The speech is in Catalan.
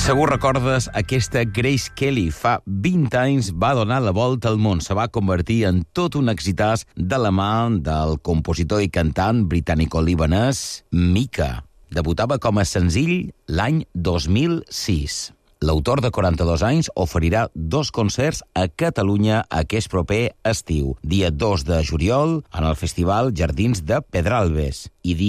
Segur recordes aquesta Grace Kelly. Fa 20 anys va donar la volta al món. Se va convertir en tot un exitàs de la mà del compositor i cantant britànico-libanès Mika. Debutava com a senzill l'any 2006. L'autor de 42 anys oferirà 2 concerts a Catalunya aquest proper estiu. Dia 2 de juliol en el Festival Jardins de Pedralbes i dia